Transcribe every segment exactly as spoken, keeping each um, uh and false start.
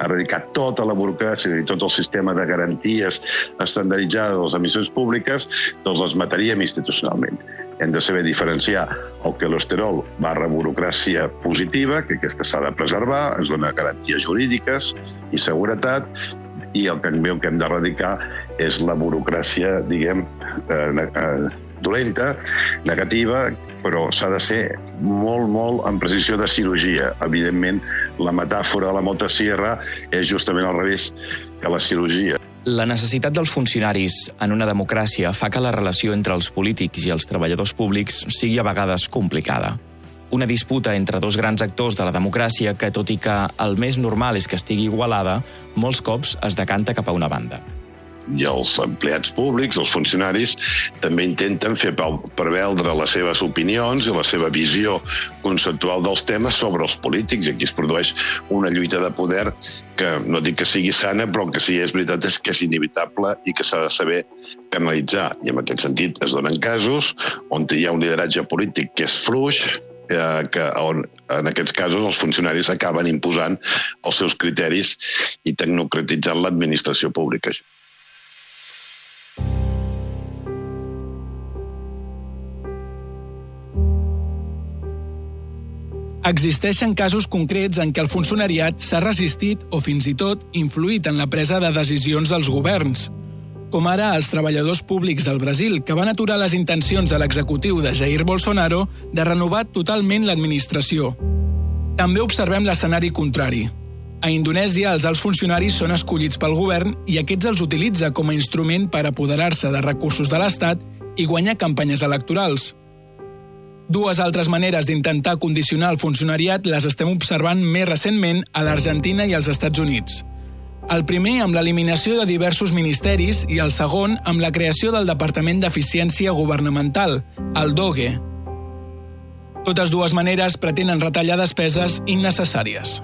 erradicar tota la burocràcia i tot el sistema de garanties estandarditzades de les administracions públiques, doncs les mataríem institucionalment. Hem de saber diferenciar el colesterol barra burocràcia positiva, que aquesta s'ha de preservar, ens dona garanties jurídiques i seguretat, i el que hem d'erradicar és la burocràcia, diguem, eh, eh, dolenta, negativa, però s'ha de ser molt, molt en precisió de cirurgia. Evidentment, la metàfora de la motosierra és justament al revés que la cirurgia. La necessitat dels funcionaris en una democràcia fa que la relació entre els polítics i els treballadors públics sigui a vegades complicada. Una disputa entre dos grans actors de la democràcia que, tot i que el més normal és que estigui igualada, molts cops es decanta cap a una banda. I els empleats públics, els funcionaris, també intenten fer preveldre les seves opinions i la seva visió conceptual dels temes sobre els polítics. I aquí es produeix una lluita de poder que no dic que sigui sana, però que sí és veritat és que és inevitable i que s'ha de saber canalitzar. I en aquest sentit es donen casos on hi ha un lideratge polític que és fluix, que on, en aquests casos els funcionaris acaben imposant els seus criteris i tecnocratitzant l'administració pública. Existeixen casos concrets en què el funcionariat s'ha resistit o fins i tot influït en la presa de decisions dels governs, com ara els treballadors públics del Brasil, que van aturar les intencions de l'executiu de Jair Bolsonaro de renovar totalment l'administració. També observem l'escenari contrari. A Indonèsia, els alts funcionaris són escollits pel govern i aquests els utilitza com a instrument per apoderar-se de recursos de l'Estat i guanyar campanyes electorals. Dues altres maneres d'intentar condicionar el funcionariat les estem observant més recentment a l'Argentina i als Estats Units. El primer amb l'eliminació de diversos ministeris i el segon amb la creació del Departament d'Eficiència Governamental, el D O G E. Totes dues maneres pretenen retallar despeses innecessàries.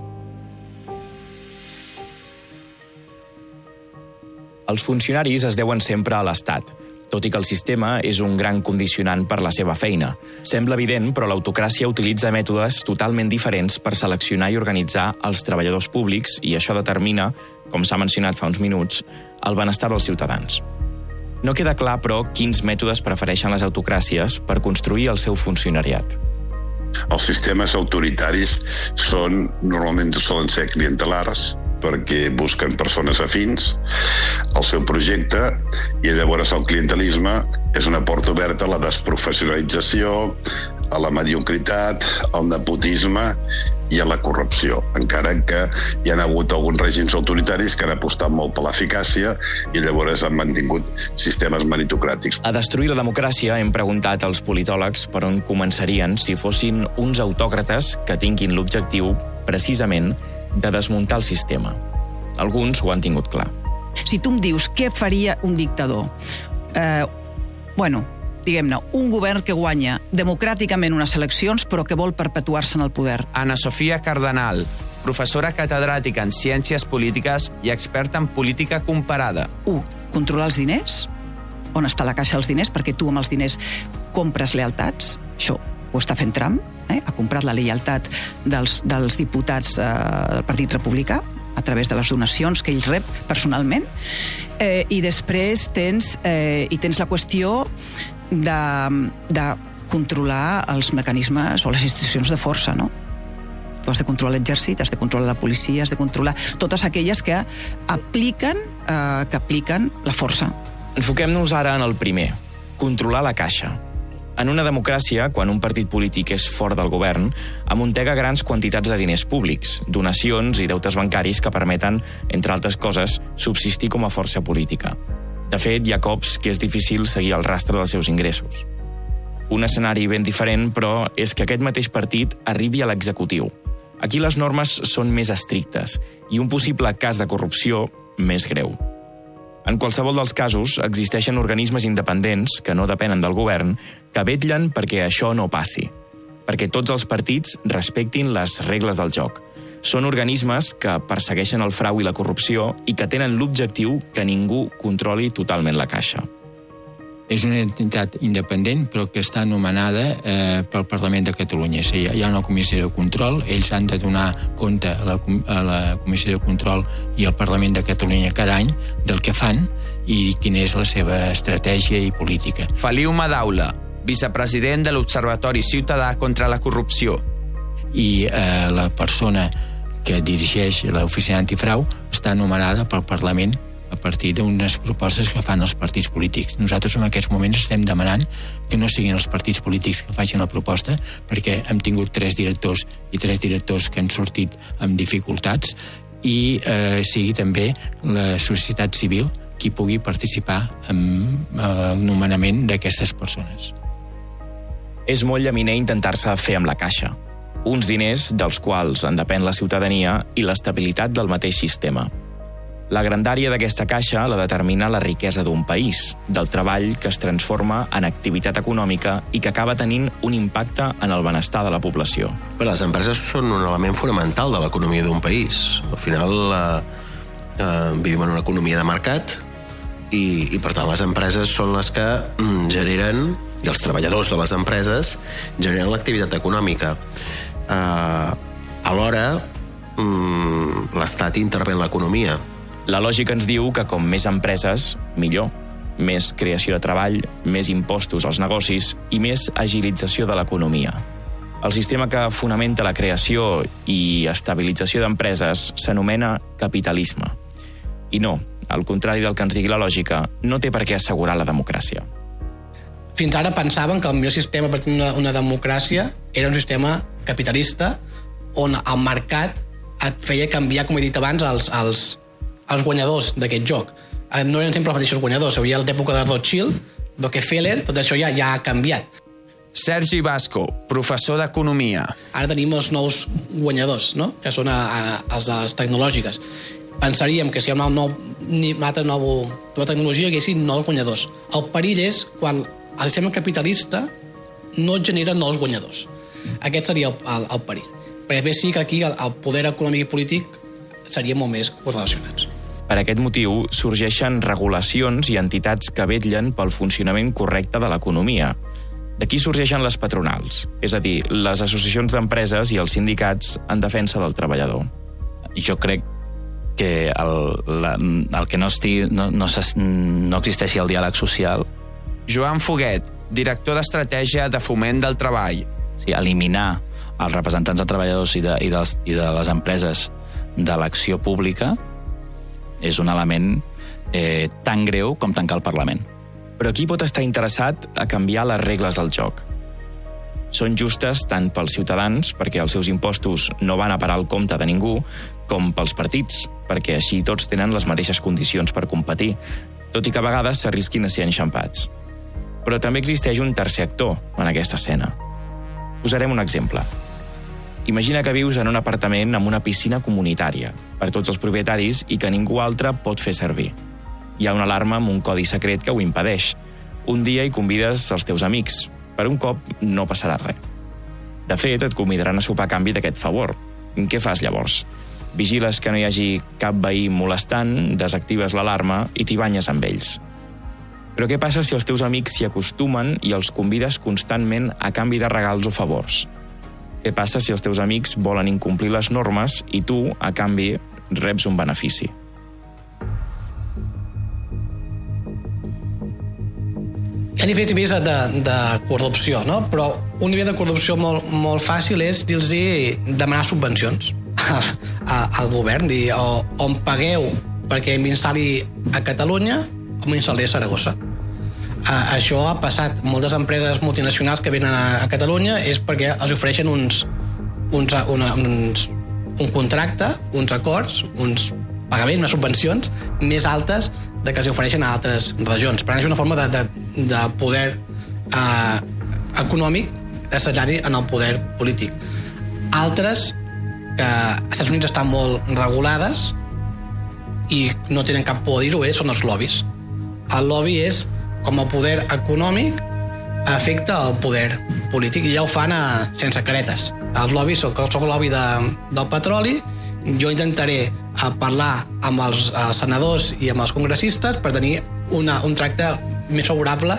Els funcionaris es deuen sempre a l'Estat, tot i que el sistema és un gran condicionant per la seva feina. Sembla evident, però l'autocràcia utilitza mètodes totalment diferents per seleccionar i organitzar els treballadors públics i això determina, com s'ha mencionat fa uns minuts, el benestar dels ciutadans. No queda clar, però, quins mètodes prefereixen les autocràcies per construir el seu funcionariat. Els sistemes autoritaris són, normalment solen ser clientelars, perquè busquen persones afins al seu projecte i llavors el clientelisme és una porta oberta a la desprofessionalització, a la mediocritat, al nepotisme i a la corrupció, encara que hi ha hagut alguns règims autoritaris que han apostat molt per l'eficàcia i llavors han mantingut sistemes meritocràtics. A destruir la democràcia hem preguntat als politòlegs per on començarien si fossin uns autòcrates que tinguin l'objectiu, precisament, de desmuntar el sistema. Alguns ho han tingut clar. Si tu em dius què faria un dictador, eh, bueno, diguem-ne, un govern que guanya democràticament unes eleccions però que vol perpetuar-se en el poder. Ana Sofia Cardenal, professora catedràtica en Ciències Polítiques i experta en política comparada. Un, controlar els diners, on està la caixa dels diners, perquè tu amb els diners compres lealtats, això ho està fent Trump, eh? ha comprat la lleialtat dels, dels diputats eh, del Partit Republicà a través de les donacions que ell rep personalment, eh, i després tens, eh, i tens la qüestió de, de controlar els mecanismes o les institucions de força, no? Tu has de controlar l'exèrcit, has de controlar la policia, has de controlar totes aquelles que apliquen, eh, que apliquen la força. Enfoquem-nos ara en el primer, controlar la caixa. En una democràcia, quan un partit polític és fort del govern, amuntega grans quantitats de diners públics, donacions i deutes bancaris que permeten, entre altres coses, subsistir com a força política. De fet, hi ha cops que és difícil seguir el rastre dels seus ingressos. Un escenari ben diferent, però, és que aquest mateix partit arribi a l'executiu. Aquí les normes són més estrictes i un possible cas de corrupció més greu. En qualsevol dels casos, existeixen organismes independents, que no depenen del govern, que vetllen perquè això no passi, perquè tots els partits respectin les regles del joc. Són organismes que persegueixen el frau i la corrupció i que tenen l'objectiu que ningú controli totalment la caixa. És una entitat independent, però que està anomenada eh, pel Parlament de Catalunya. O sigui, hi ha una comissió de control, ells han de donar compte a la, a la comissió de control i al Parlament de Catalunya cada any del que fan i quina és la seva estratègia i política. Feliu Madaula, vicepresident de l'Observatori Ciutadà contra la Corrupció. I eh, la persona que dirigeix l'oficina antifrau està anomenada pel Parlament a partir d'unes propostes que fan els partits polítics. Nosaltres en aquests moments estem demanant que no siguin els partits polítics que facin la proposta, perquè hem tingut tres directors i tres directors que han sortit amb dificultats, i eh, sigui també la societat civil qui pugui participar en el nomenament d'aquestes persones. És molt llaminer intentar-se fer amb la caixa. Uns diners dels quals en depèn la ciutadania i l'estabilitat del mateix sistema. La grandària d'aquesta caixa la determina la riquesa d'un país, del treball que es transforma en activitat econòmica i que acaba tenint un impacte en el benestar de la població. Les empreses són un element fonamental de l'economia d'un país. Al final eh, eh, vivim en una economia de mercat i, i per tant les empreses són les que mm, generen, i els treballadors de les empreses generen l'activitat econòmica. Eh, alhora, mm, l'Estat intervé en l'economia. La lògica ens diu que com més empreses, millor. Més creació de treball, més impostos als negocis i més agilització de l'economia. El sistema que fonamenta la creació i estabilització d'empreses s'anomena capitalisme. I no, al contrari del que ens digui la lògica, no té per què assegurar la democràcia. Fins ara pensaven que el millor sistema per tenir una, una democràcia era un sistema capitalista on el mercat et feia canviar, com he dit abans, els, els, els guanyadors d'aquest joc. No eren sempre els mateixos guanyadors. Hi havia l'època de Rothschild, Rockefeller, tot això ja, ja ha canviat. Sergi Vasco, professor d'Economia. Ara tenim els nous guanyadors, no? Que són a, a, els de les tecnològiques. Pensaríem que si hi ha una, nou, una altra nova, nova tecnologia hi haguessin nous guanyadors. El perill és quan el sistema capitalista no genera nous guanyadors. Aquest seria el, el, el perill. Perquè bé sí que aquí el, el poder econòmic i polític serien molt més correlacionats. Per aquest motiu, sorgeixen regulacions i entitats que vetllen pel funcionament correcte de l'economia. D'aquí sorgeixen les patronals, és a dir, les associacions d'empreses i els sindicats en defensa del treballador. Jo crec que el, la, el que no, estigui, no, no, no existeixi el diàleg social. Joan Foguet, director d'Estratègia de Foment del Treball. O sigui, eliminar els representants de treballadors i de, i dels, i de les empreses de l'acció pública és un element eh, tan greu com tancar el Parlament. Però qui pot estar interessat a canviar les regles del joc? Són justes tant pels ciutadans, perquè els seus impostos no van a parar al compte de ningú, com pels partits, perquè així tots tenen les mateixes condicions per competir, tot i que a vegades s'arrisquin a ser enxampats. Però també existeix un tercer actor en aquesta escena. Posarem un exemple. Imagina que vius en un apartament amb una piscina comunitària per tots els propietaris i que ningú altre pot fer servir. Hi ha una alarma amb un codi secret que ho impedeix. Un dia hi convides els teus amics. Per un cop no passarà res. De fet, et convidaran a sopar a canvi d'aquest favor. Què fas llavors? Vigiles que no hi hagi cap veí molestant, desactives l'alarma i t'hi banyes amb ells. Però què passa si els teus amics s'hi acostumen i els convides constantment a canvi de regals o favors? Què passa si els teus amics volen incomplir les normes i tu, a canvi, reps un benefici? Hi ha diferents nivells de, de corrupció, no? Però un nivell de corrupció molt, molt fàcil és dir-los demanar subvencions al govern, dir o, o em pagueu perquè m'instal·li a Catalunya o m'instal·li a Saragossa. Uh, això ha passat. Moltes empreses multinacionals que venen a, a Catalunya és perquè els ofereixen uns, uns, una, uns, un contracte, uns acords, uns pagaments, unes subvencions més altes de que els ofereixen a altres regions. Per tant, és una forma de, de, de poder uh, econòmic assajari en el poder polític. Altres que als Estats Units estan molt regulades i no tenen cap por a dir-ho, són els lobbies. El lobby és com el poder econòmic afecta el poder polític i ja ho fan a, sense caretes. Els lobbies, soc, soc el lobby de, del petroli, jo intentaré a parlar amb els, els senadors i amb els congressistes per tenir una, un tracte més favorable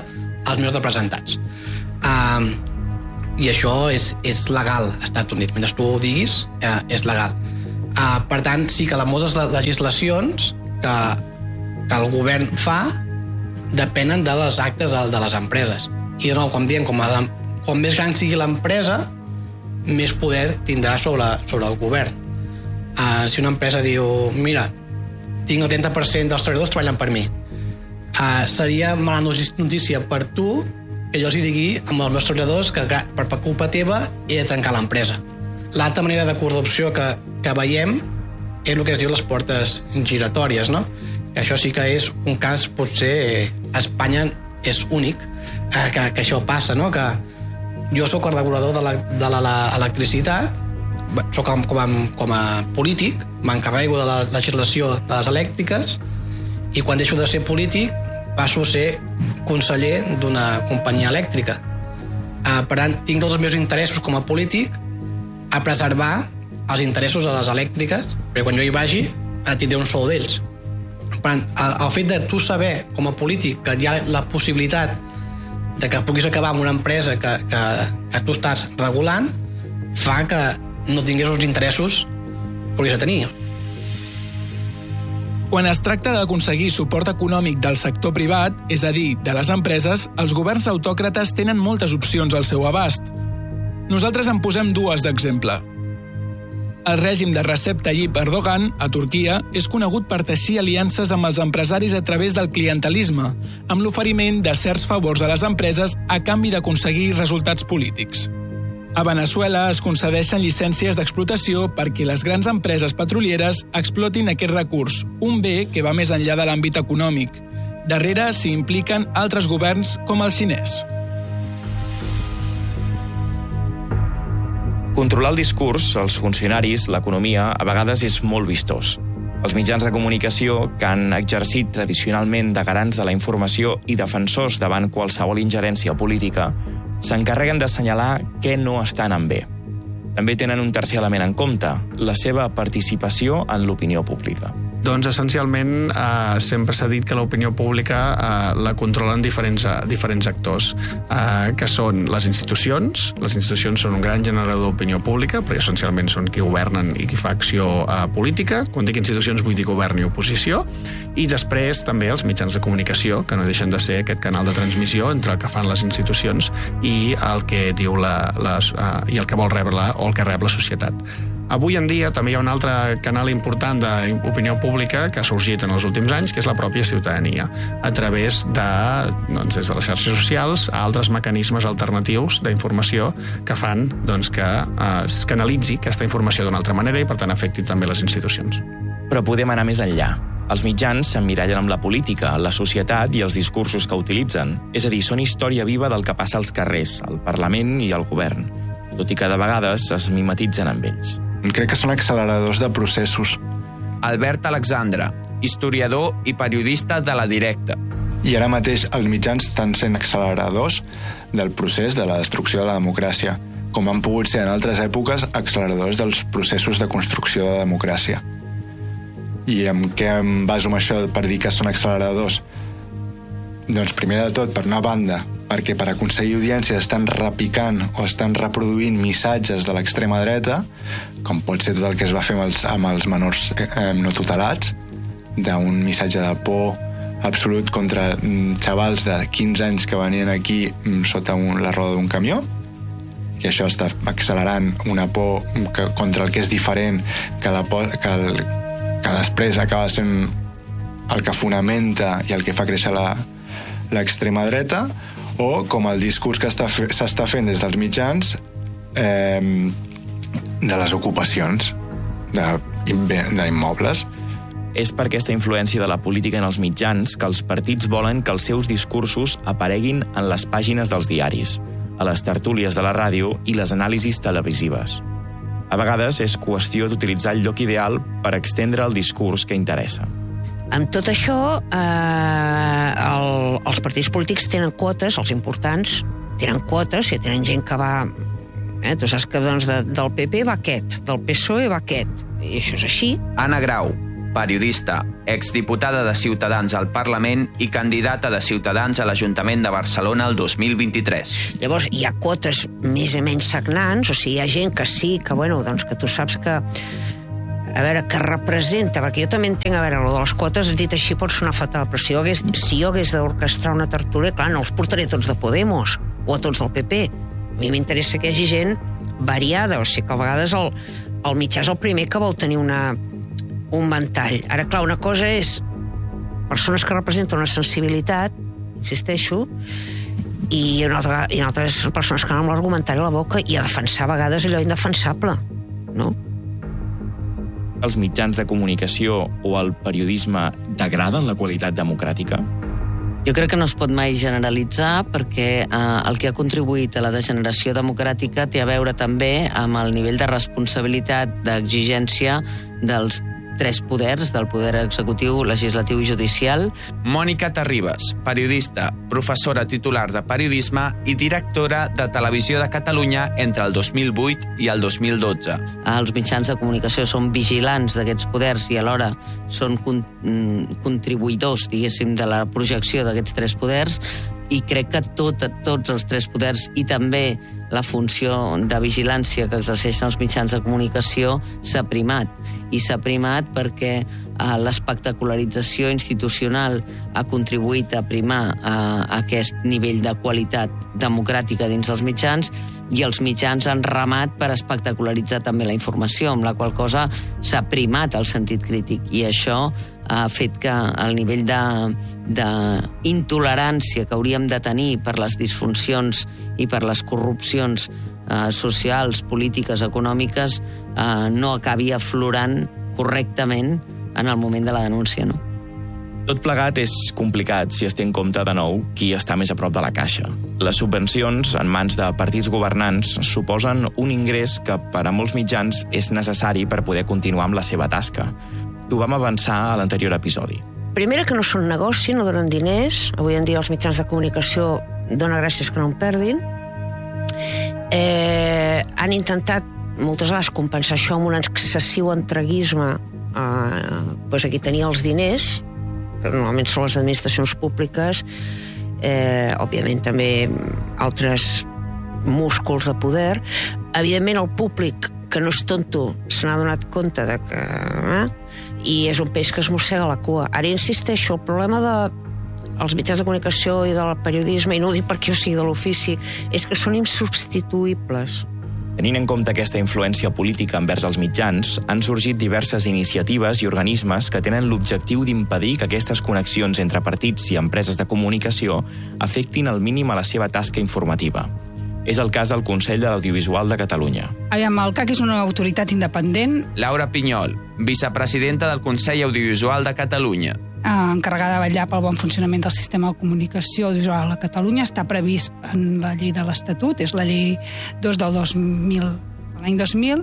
els meus representats. Uh, I això és, és legal als Estats Units. Mentre tu ho diguis, uh, és legal. Uh, per tant, sí que les moltes legislacions que, que el govern fa depenen de les actes de les empreses. I de nou, com diem, com, a, com més gran sigui l'empresa, més poder tindrà sobre, sobre el govern. Uh, si una empresa diu, mira, tinc el trenta per cent dels treballadors treballant per mi, uh, seria mala notícia per tu que jo els digui amb els meus treballadors que per culpa teva he de tancar l'empresa. L'altra manera de corrupció que, que veiem és el que es diu les portes giratòries, no? Que això sí que és un cas, potser a Espanya és únic, eh, que, que això passa, no? Que jo sóc el regulador de l'electricitat, sóc com, com, a, com a polític, m'encarrego de la legislació de les elèctriques, i quan deixo de ser polític passo a ser conseller d'una companyia elèctrica. Eh, per tant, tinc tots els meus interessos com a polític a preservar els interessos de les elèctriques, perquè quan jo hi vagi tindré un sou d'ells. Per tant, el fet de tu saber com a polític que hi ha la possibilitat de que puguis acabar amb una empresa que, que, que tu estàs regulant fa que no tingués els interessos que hauries de tenir. Quan es tracta d'aconseguir suport econòmic del sector privat, és a dir, de les empreses, els governs autòcrates tenen moltes opcions al seu abast. Nosaltres en posem dues d'exemple. El règim de Recep Tayyip Erdogan, a Turquia, és conegut per teixir aliances amb els empresaris a través del clientelisme, amb l'oferiment de certs favors a les empreses a canvi d'aconseguir resultats polítics. A Veneçuela es concedeixen llicències d'explotació perquè les grans empreses petrolieres explotin aquest recurs, un bé que va més enllà de l'àmbit econòmic. Darrere s'hi impliquen altres governs com el xinès. Controlar el discurs, els funcionaris, l'economia, a vegades és molt vistós. Els mitjans de comunicació, que han exercit tradicionalment de garants de la informació i defensors davant qualsevol ingerència política, s'encarreguen d'assenyalar què no està anant bé. També tenen un tercer element en compte, la seva participació en l'opinió pública. Doncs, essencialment, eh, sempre s'ha dit que l'opinió pública eh, la controlen diferents, diferents actors, eh, que són les institucions. Les institucions són un gran generador d'opinió pública, però essencialment són qui governen i qui fa acció eh, política. Quan dic institucions vull dir govern i oposició. I després també els mitjans de comunicació, que no deixen de ser aquest canal de transmissió entre el que fan les institucions i el que diu la, les, eh, i el que vol rebre la, o el que rep la societat. Avui en dia també hi ha un altre canal important d'opinió pública que ha sorgit en els últims anys, que és la pròpia ciutadania, a través de, doncs, des de les xarxes socials a altres mecanismes alternatius d'informació que fan doncs, que eh, es canalitzi aquesta informació d'una altra manera i, per tant, afecti també les institucions. Però podem anar més enllà. Els mitjans s'emmirallen amb la política, la societat i els discursos que utilitzen. És a dir, són història viva del que passa als carrers, al Parlament i al govern, tot i que de vegades es mimetitzen amb ells. Crec que són acceleradors de processos. Albert Alexandre, historiador i periodista de La Directa. I ara mateix els mitjans estan sent acceleradors del procés de la destrucció de la democràcia, com han pogut ser en altres èpoques acceleradors dels processos de construcció de la democràcia. I amb què em baso amb això per dir que són acceleradors? Doncs primer de tot, per una banda, perquè per aconseguir audiències estan repicant o estan reproduint missatges de l'extrema dreta, com pot ser tot el que es va fer amb els, amb els menors eh, no tutelats, d'un missatge de por absolut contra xavals de quinze anys que venien aquí sota un, la roda d'un camió, i això està accelerant una por que, contra el que és diferent, que, la por, que, el, que després acaba sent el que fonamenta i el que fa créixer la, l'extrema dreta, o com el discurs que s'està fent des dels mitjans eh, de les ocupacions d'immobles. És per aquesta influència de la política en els mitjans que els partits volen que els seus discursos apareguin en les pàgines dels diaris, a les tertúlies de la ràdio i les anàlisis televisives. A vegades és qüestió d'utilitzar el lloc ideal per extendre el discurs que interessa. Amb tot això, eh, el, els partits polítics tenen quotes, els importants tenen quotes, si tenen gent que va... Eh, tu saps que doncs, de, del P P va aquest, del P S O E va aquest, i això és així. Anna Grau, periodista, exdiputada de Ciutadans al Parlament i candidata de Ciutadans a l'Ajuntament de Barcelona el dos mil vint-i-tres. Llavors, hi ha quotes més o menys sagnants, o sigui, hi ha gent que sí, que, bueno, doncs que tu saps que, a veure, que representa, perquè jo també entenc, a veure, lo de les quotes, dit així, pot sonar fatal, però si jo hagués, si jo hagués d'orquestrar una tertúlia, clar, no els portaré tots de Podemos, o a tots del P P. A mi m'interessa que hi hagi gent variada, o sigui, que a vegades el, el mitjà és el primer que vol tenir una, un ventall. Ara, clar, una cosa és persones que representen una sensibilitat, insisteixo, i, una altra, i altres persones que han amb l'argumentari a la boca i a defensar a vegades allò indefensable, no? Els mitjans de comunicació o el periodisme degraden la qualitat democràtica? Jo crec que no es pot mai generalitzar perquè eh, el que ha contribuït a la degeneració democràtica té a veure també amb el nivell de responsabilitat, d'exigència dels tres poders, del poder executiu, legislatiu i judicial. Mònica Terribas, periodista, professora titular de periodisme i directora de Televisió de Catalunya entre el dos mil vuit i el dos mil dotze. Els mitjans de comunicació són vigilants d'aquests poders i alhora són con contribuïdors, diguéssim, de la projecció d'aquests tres poders, i crec que tot, tots els tres poders i també la funció de vigilància que exerceixen els mitjans de comunicació s'ha primat. I s'ha primat perquè eh, l'espectacularització institucional ha contribuït a primar eh, aquest nivell de qualitat democràtica dins els mitjans i els mitjans han remat per espectacularitzar també la informació, amb la qual cosa s'ha primat el sentit crític i això ha fet que el nivell d'intolerància que hauríem de tenir per les disfuncions i per les corrupcions eh, socials, polítiques, econòmiques, eh, no acabi aflorant correctament en el moment de la denúncia, no? Tot plegat és complicat si es té en compte de nou qui està més a prop de la caixa. Les subvencions en mans de partits governants suposen un ingrés que per a molts mitjans és necessari per poder continuar amb la seva tasca. Ho vam avançar a l'anterior episodi. Primera, que no són negoci, no donen diners. Avui en dia els mitjans de comunicació dona gràcies que no en perdin. Eh, han intentat moltes vegades compensar això amb un excessiu entreguisme. Eh, doncs aquí tenia els diners, que normalment són les administracions públiques, eh, òbviament també altres músculs de poder. Evidentment el públic, que no és tonto, se n'ha donat compte de que... Eh? I és un peix que es mossega la cua. Ara insisteixo, el problema de els mitjans de comunicació i del periodisme, i no ho dic perquè jo sigui de l'ofici, és que són insubstituïbles. Tenint en compte aquesta influència política envers els mitjans, han sorgit diverses iniciatives i organismes que tenen l'objectiu d'impedir que aquestes connexions entre partits i empreses de comunicació afectin al mínim a la seva tasca informativa. És el cas del Consell de l'Audiovisual de Catalunya. Aviam, el C A C és una autoritat independent. Laura Pinyol, vicepresidenta del Consell Audiovisual de Catalunya. Encarregada de vetllar pel bon funcionament del sistema de comunicació audiovisual a Catalunya. Està previst en la llei de l'Estatut, és la llei dos del dos mil, l'any dos mil,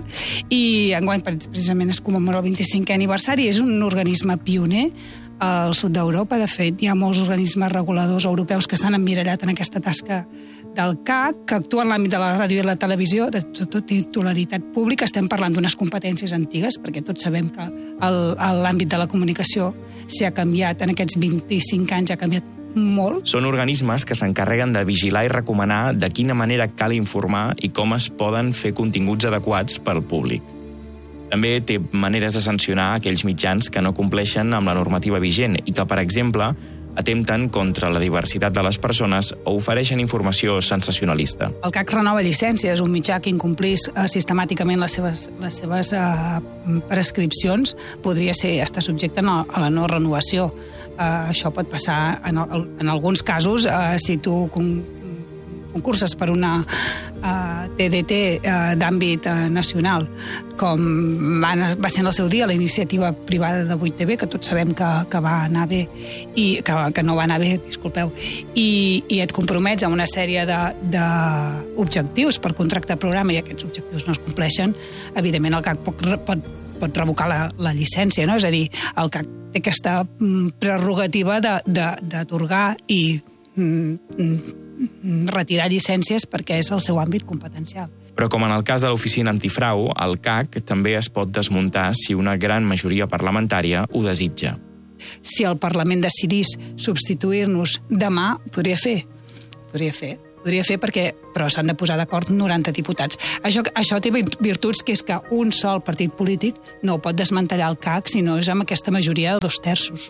i enguany precisament es commemora el vint-i-cinquè aniversari. És un organisme pioner al sud d'Europa. De fet, hi ha molts organismes reguladors europeus que s'han emmirallat en aquesta tasca del C A C, que actua en l'àmbit de la ràdio i la televisió de tota titularitat pública. Estem parlant d'unes competències antigues, perquè tots sabem que l'àmbit de la comunicació s'ha canviat en aquests vint-i-cinc anys, ha canviat molt. Són organismes que s'encarreguen de vigilar i recomanar de quina manera cal informar i com es poden fer continguts adequats pel públic. També té maneres de sancionar aquells mitjans que no compleixen amb la normativa vigent i que, per exemple, atempten contra la diversitat de les persones o ofereixen informació sensacionalista. El C A C renova llicències, un mitjà que incomplís uh, sistemàticament les seves, les seves uh, prescripcions podria ser estar subjecte a la no renovació. Uh, això pot passar en, en alguns casos uh, si tu con, concurses per una uh, T D T uh, d'àmbit uh, nacional, com va, va ser en el seu dia la iniciativa privada de vuit T V, que tots sabem que, que va anar bé, i que, que no va anar bé, disculpeu, i, i et compromets a una sèrie d'objectius per contractar programa i aquests objectius no es compleixen, evidentment el C A C pot, pot, pot revocar la, la llicència, no? És a dir, el C A C té aquesta prerrogativa d'atorgar i mm, retirar llicències perquè és el seu àmbit competencial. Però com en el cas de l'Oficina Antifrau, el C A C també es pot desmuntar si una gran majoria parlamentària ho desitja. Si el Parlament decidís substituir-nos demà, podria fer. Podria fer. Podria fer perquè, però s'han de posar d'acord noranta diputats. Això, això té virtuts, que és que un sol partit polític no pot desmantellar el C A C si no és amb aquesta majoria de dos terços.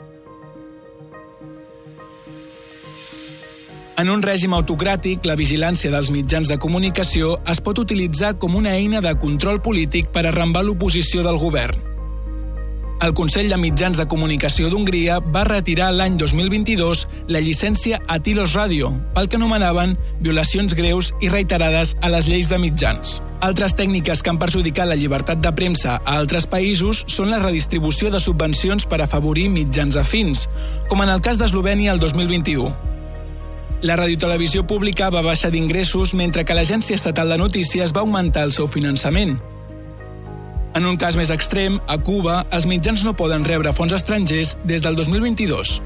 En un règim autocràtic, la vigilància dels mitjans de comunicació es pot utilitzar com una eina de control polític per arrambar l'oposició del govern. El Consell de Mitjans de Comunicació d'Hongria va retirar l'any dos mil vint-i-dos la llicència a Tilos Radio, pel que anomenaven violacions greus i reiterades a les lleis de mitjans. Altres tècniques que han perjudicat la llibertat de premsa a altres països són la redistribució de subvencions per afavorir mitjans afins, com en el cas d'Eslovènia el dos mil vint-i-u. La radiotelevisió pública va baixar d'ingressos mentre que l'Agència Estatal de Notícies va augmentar el seu finançament. En un cas més extrem, a Cuba, els mitjans no poden rebre fons estrangers des del dos mil vint-i-dos.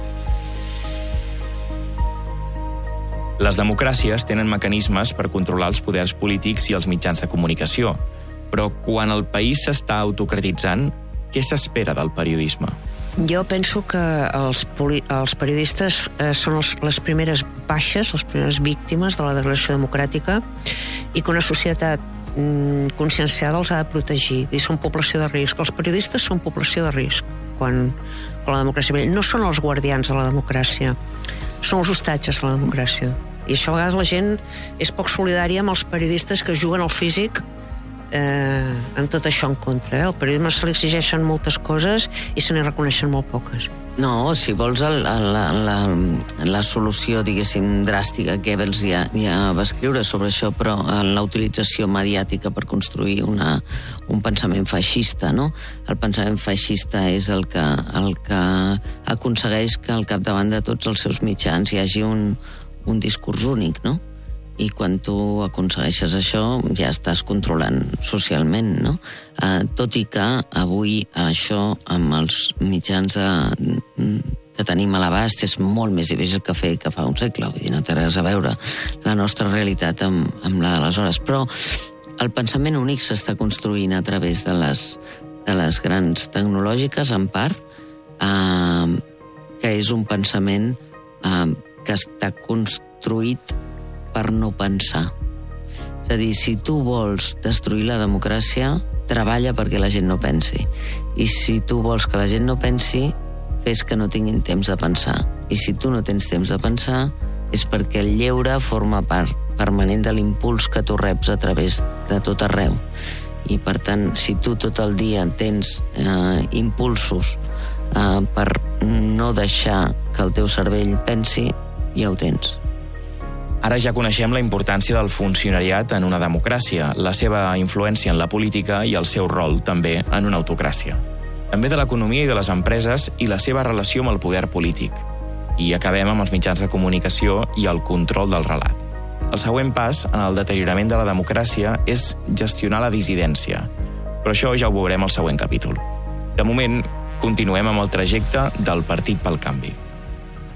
Les democràcies tenen mecanismes per controlar els poders polítics i els mitjans de comunicació, però quan el país s'està autocratitzant, què s'espera del periodisme? Jo penso que els, poli els periodistes eh, són els, les primeres baixes, les primeres víctimes de la degradació democràtica, i que una societat mm, conscienciada els ha de protegir. I són població de risc. Els periodistes són població de risc quan, quan la democràcia ve. No són els guardians de la democràcia, són els hostatges de la democràcia. I això a vegades la gent és poc solidària amb els periodistes que juguen al físic eh, amb tot això en contra. Eh? Al periodisme se li exigeixen moltes coses i se n'hi reconeixen molt poques. No, si vols el, el, la, la, la solució, diguéssim, dràstica, Goebbels ja, ja va escriure sobre això, però la utilització mediàtica per construir una, un pensament feixista, no? El pensament feixista és el que, el que aconsegueix que al capdavant de tots els seus mitjans hi hagi un, un discurs únic, no? I quan tu aconsegueixes això ja estàs controlant socialment, no? Eh, tot i que avui això amb els mitjans de, que tenim a l'abast és molt més difícil que fer que fa un segle, vull dir, no té res a veure la nostra realitat amb, amb la d'aleshores. Però el pensament únic s'està construint a través de les, de les grans tecnològiques, en part, eh, que és un pensament eh, que està construït per no pensar. És a dir, si tu vols destruir la democràcia, treballa perquè la gent no pensi. I si tu vols que la gent no pensi, fes que no tinguin temps de pensar. I si tu no tens temps de pensar, és perquè el lleure forma part permanent de l'impuls que tu reps a través de tot arreu. I, per tant, si tu tot el dia tens eh, impulsos eh, per no deixar que el teu cervell pensi, ja ho tens. Ara ja coneixem la importància del funcionariat en una democràcia, la seva influència en la política i el seu rol també en una autocràcia. També de l'economia i de les empreses i la seva relació amb el poder polític. I acabem amb els mitjans de comunicació i el control del relat. El següent pas en el deteriorament de la democràcia és gestionar la dissidència. Però això ja ho veurem al següent capítol. De moment, continuem amb el trajecte del Partit pel Canvi.